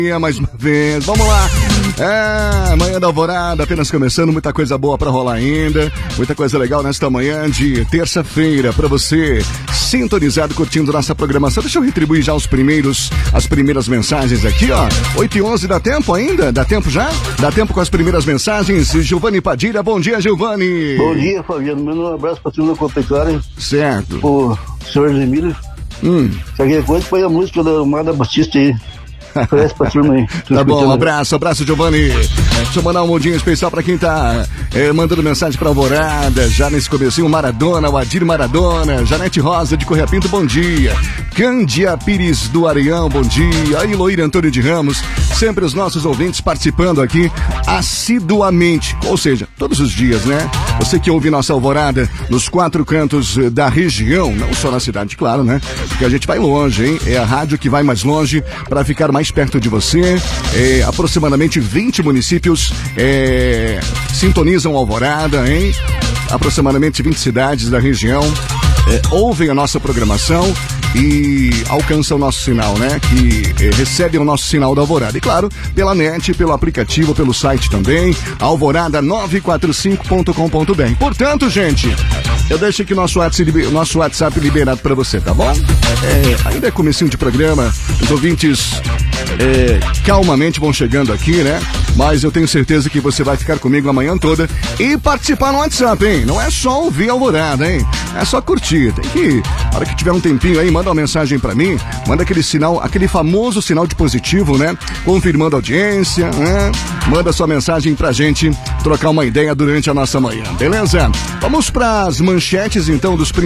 Mais uma vez, vamos lá. Manhã da Alvorada, apenas começando, muita coisa boa pra rolar ainda, muita coisa legal nesta manhã de terça-feira pra você, sintonizado, curtindo nossa programação. Deixa eu retribuir já as primeiras mensagens aqui, ó. 8h11, dá tempo ainda? Dá tempo já? Dá tempo com as primeiras mensagens. Giovanni Padilha, bom dia, Giovanni. Bom dia, Fabiano. Manda um abraço pra turma da Copetuária. Certo. O senhor Emílio. Qualquer coisa, põe a música da Amada Batista aí. Parece pra turma aí. Tá bom, um abraço, Giovanni. Deixa eu mandar um modinho especial pra quem tá mandando mensagem pra Alvorada, já nesse comecinho, Maradona, o Adir Maradona, Janete Rosa de Correia Pinto, bom dia. Cândia Pires do Areião, bom dia. Aí, Loíra Antônio de Ramos, sempre os nossos ouvintes participando aqui assiduamente, ou seja, todos os dias, né? Você que ouve nossa Alvorada nos 4 cantos da região, não só na cidade, claro, né? Porque a gente vai longe, hein? É a rádio que vai mais longe pra ficar mais perto de você. Aproximadamente 20 municípios sintonizam Alvorada, hein? Aproximadamente 20 cidades da região ouvem a nossa programação e alcançam o nosso sinal, né? Que recebem o nosso sinal da Alvorada. E claro, pela net, pelo aplicativo, pelo site também, alvorada945.com.br. Portanto, gente, eu deixo aqui nosso WhatsApp liberado pra você, tá bom? Ainda é comecinho de programa, os ouvintes calmamente vão chegando aqui, né? Mas eu tenho certeza que você vai ficar comigo a manhã toda e participar no WhatsApp, hein? Não é só ouvir a Alvorada, hein? É só curtir. Tem que, na hora que tiver um tempinho aí, manda uma mensagem pra mim, manda aquele sinal, aquele famoso sinal de positivo, né? Confirmando a audiência, né? Manda sua mensagem pra gente trocar uma ideia durante a nossa manhã, beleza? Vamos pras manchetes, então, dos